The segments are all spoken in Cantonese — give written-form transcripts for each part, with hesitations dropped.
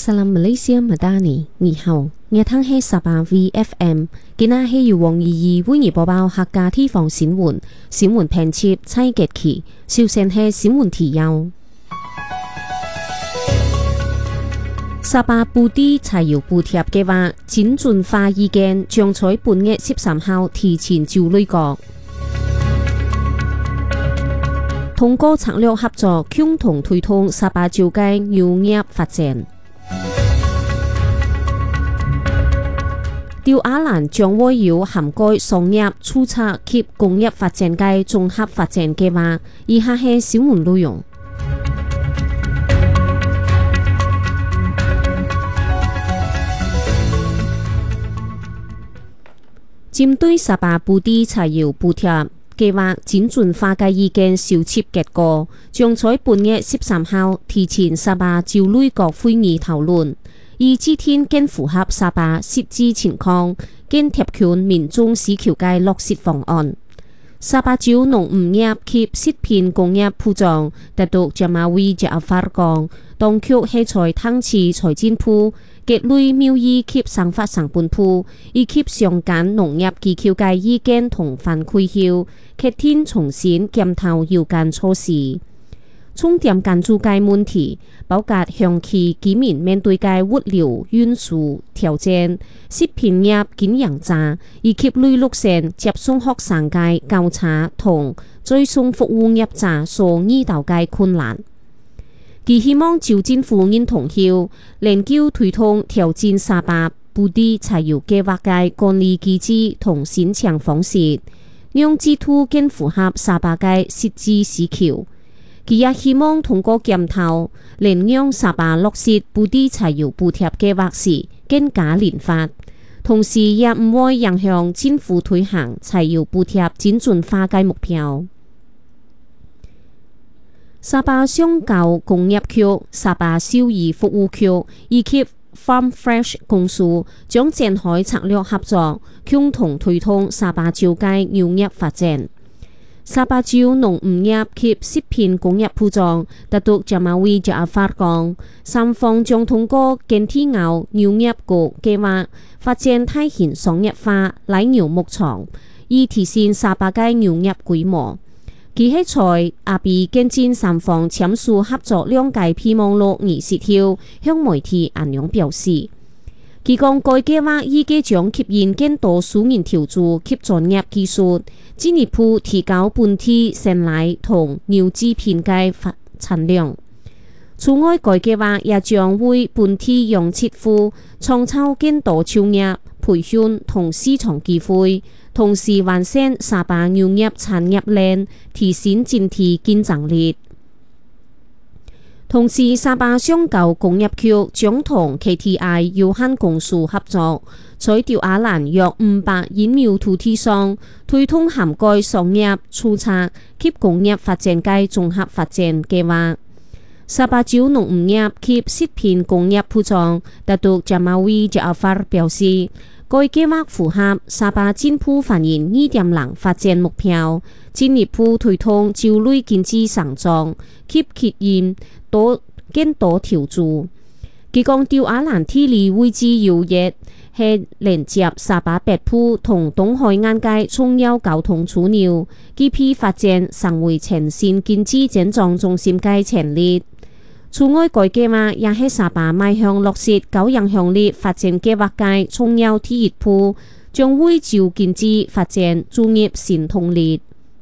Salam Malaysia Madani， 你好，我聽係18 VFM， 今日係由黃怡為你播報客家地方新聞，新聞編輯蔡傑奇，首先係新聞提要。18部啲柴油補貼計劃輾轉化意見，將在本月13號提前就內閣。通過策略合作，共同推動18條嘅農業發展。調雅蘭將會有涵蓋商業、註冊及工業發展嘅綜合發展計劃。以下係新聞內容。針對18部啲柴油補貼計劃輾轉化嘅意見收集結果，將在本月13號提前18就內閣會議討論。以之天更符合18實際情況，更貼近民眾需求嘅落實方案。18就農漁業及食品工業部長特督Jamawi Jaafar講，當局係在ทั้ง次財政部、各類貿易及生活成本部以及相關農業機構嘅意見同反饋後，決定重新檢討有關措施。重點關注嘅問題，包括長期居民面對嘅物流運輸挑戰、食品業經營者以及內陸線接送學生嘅交叉同追送服務業者所遇到嘅困難。佢希望就政府認同後，研究推動調整18部啲柴油計劃嘅管理機制同申請方式，讓制度更符合18嘅實際需求。佢也希望通過檢討，能讓18落實部啲柴油補貼計劃時更加靈活，同時也唔會影響政府推行柴油補貼輾轉化嘅目標。18商教工業區、18小兒服務區以及 Farm Fresh 公司將展開策略合作，共同推動18條嘅農業發展。18就農漁業及食品工業部長特督Jamawi Jaafar講，三方將通過建鐵牛農業局計劃發展大型商業化奶牛牧場，以提升18嘅農業規模。佢喺在阿比跟進三方簽署合作兩屆備忘錄儀式後，向媒體安陽表示，佢講該計劃預計將吸引更多私人投資及專業技術，進一步提高本地鮮奶同牛製品嘅產量。此外，該計劃也將為本地養殖戶創造更多就業、培訓同市場機會，同時完善18農業產業鏈，提升整體競爭力。同時，18商教工業區將同 KTI 有限公司合作，在調雅蘭約500英畝土地上推動涵蓋商業、註冊及工業發展嘅綜合發展計劃。18就農漁業及食品工業部長特督Jamawi Jaafar表示，該計劃符合18政府反映2.0發展目標，進一步推動就類經濟成長及吸引更多投資。佢講調雅蘭地理位置優越，係連接18北部同東海岸嘅重要交通樞紐，具備發展成為全新經濟增長中心嘅潛力。此外，該計劃也係18邁向落實高影響力發展計劃嘅重要第一步，將會就經濟發展注入新動力。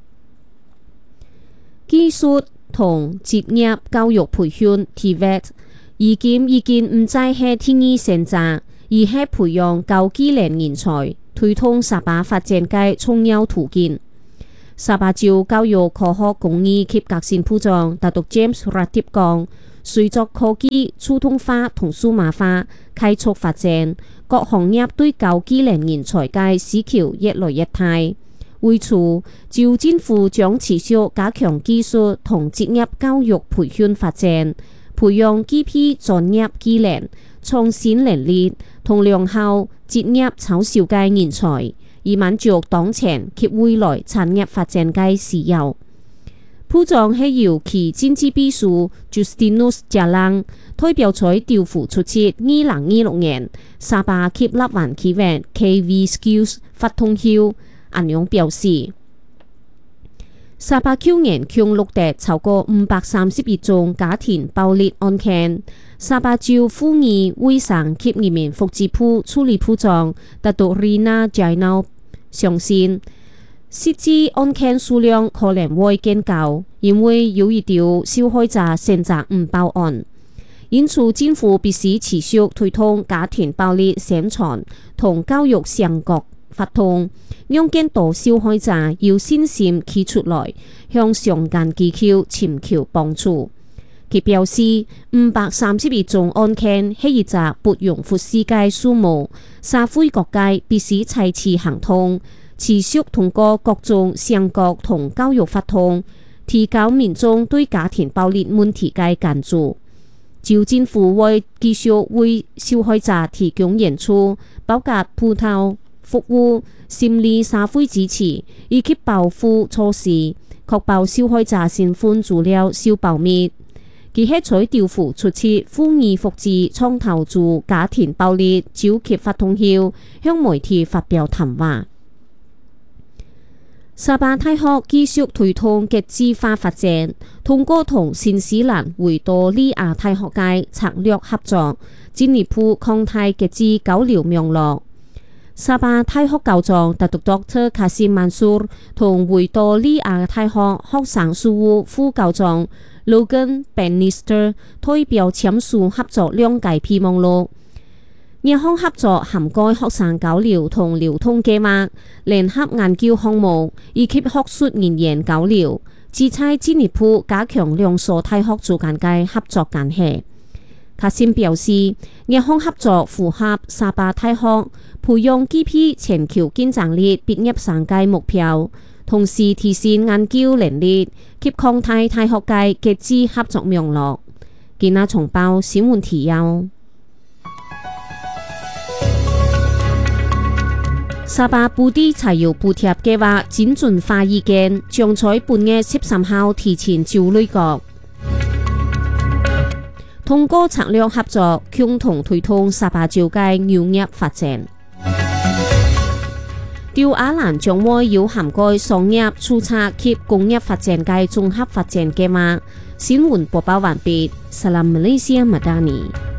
技術同職業教育培訓 TVET 已經唔再係天意選擇，而係培養高技能人才，推動18發展嘅重要途徑。18就教育科學工藝及革新部長特督 James Ratip 講，隨着科技自動化同數碼化快速發展，各行業對高技能人才嘅需求越來越大。為此，就政府將持續加強技術同職業教育培訓發展，培養具備專業技能、創新能力同良好職業操守嘅人才，以滿足當前及未來產業發展嘅需要。 鋪裝係由其政治秘書 Justinus Jallang 代表在調付出席2026年沙巴暨立灣區域 KV Skills 發通後，安樣表示。沙巴去年共錄得超過531宗家庭暴力案件。沙巴州婦兒衛生及人民福祉部處理部長達到 Rina Jainal 相信，實際案件數量可能會更高，因為有一條受害者選擇唔報案。因此，政府必須持續推動家庭暴力宣傳同教育相關活動，讓更多受害者有信心企出來，向相關機構尋求幫助。佢表示，531宗案件係一個不容忽視嘅數目，社會各界必須採取行動，持續通過各種相關同教育活動，提高民眾對家庭暴力問題嘅關注。州政府會繼續為受害者提供援助，包括輔導服務、心理社會支持以及保護措施，確保受害者身份資料受保密。佢喺在調付出席婦兒福祉創投組家庭暴力召集活動後，向媒體發表談話。沙巴大學繼續推動極致化發展，通過同新西蘭維多利亞大學界策略合作，進一步擴大極致交流網絡。沙巴大學校長達督 Dr. Kasim Mansur 同維多利亞大學學生事務副校長Logan Bannister 代表簽署合作兩屆備忘錄。呢項合作涵蓋學生交流同流通計劃、聯合研究項目以及學術人員交流，旨在進一步加強兩所大學之間嘅合作關係。卡先表示，呢項合作符合沙巴大學培養幾批全球競爭力畢業生嘅目標，同時提升研究能力及擴大大學界極致合作網絡。今日重報新聞提要：沙巴布地柴油補貼計劃精準化意見，將在本月13號提前就內閣。通過策略合作，共同推動沙巴州嘅農業發展。調阿蘭將會有涵蓋商業、註冊及工業發展嘅綜合發展計劃。新聞播報完畢。Salam Malaysia Madani。